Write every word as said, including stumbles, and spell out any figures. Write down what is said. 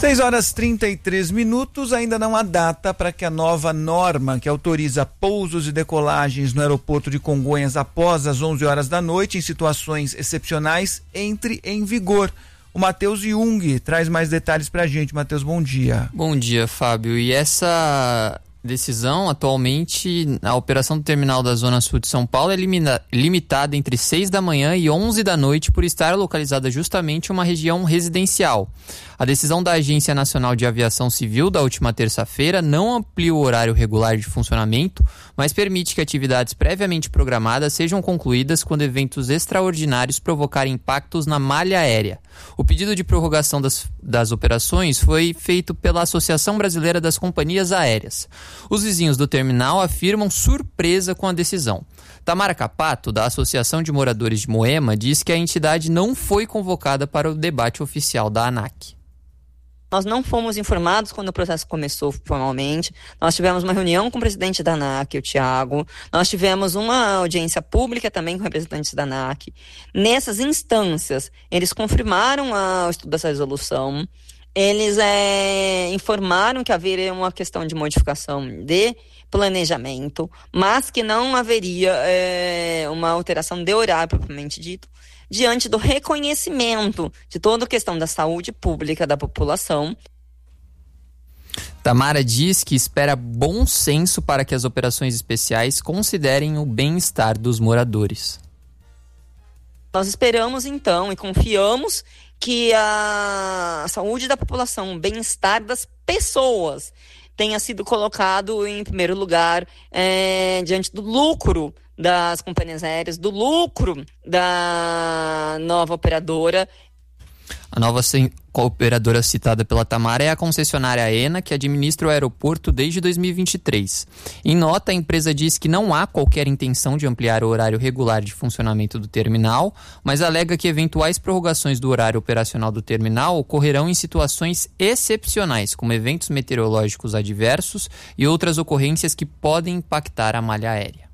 seis horas e trinta e três minutos, ainda não há data para que a nova norma que autoriza pousos e decolagens no aeroporto de Congonhas após as onze horas da noite, em situações excepcionais, entre em vigor. O Matheus Jung traz mais detalhes para a gente. Matheus, bom dia. Bom dia, Fábio. E essa decisão, atualmente, a operação do terminal da Zona Sul de São Paulo é limita- limitada entre seis da manhã e onze da noite por estar localizada justamente em uma região residencial. A decisão da Agência Nacional de Aviação Civil da última terça-feira não amplia o horário regular de funcionamento, mas permite que atividades previamente programadas sejam concluídas quando eventos extraordinários provocarem impactos na malha aérea. O pedido de prorrogação das, das operações foi feito pela Associação Brasileira das Companhias Aéreas. Os vizinhos do terminal afirmam surpresa com a decisão. Tamara Capato, da Associação de Moradores de Moema, diz que a entidade não foi convocada para o debate oficial da ANAC. Nós não fomos informados quando o processo começou formalmente. Nós tivemos uma reunião com o presidente da ANAC, o Tiago. Nós tivemos uma audiência pública também com representantes da ANAC. Nessas instâncias, eles confirmaram a, o estudo dessa resolução. Eles é, informaram que haveria uma questão de modificação de planejamento, mas que não haveria é, uma alteração de horário propriamente dito, diante do reconhecimento de toda a questão da saúde pública da população. Tamara diz que espera bom senso para que as operações especiais considerem o bem-estar dos moradores. Nós esperamos, então, e confiamos que a saúde da população, o bem-estar das pessoas tenha sido colocado em primeiro lugar é, diante do lucro das companhias aéreas, do lucro da nova operadora. A nova operadora citada pela Tamara é a concessionária AENA, que administra o aeroporto desde dois mil e vinte e três. Em nota, a empresa diz que não há qualquer intenção de ampliar o horário regular de funcionamento do terminal, mas alega que eventuais prorrogações do horário operacional do terminal ocorrerão em situações excepcionais, como eventos meteorológicos adversos e outras ocorrências que podem impactar a malha aérea.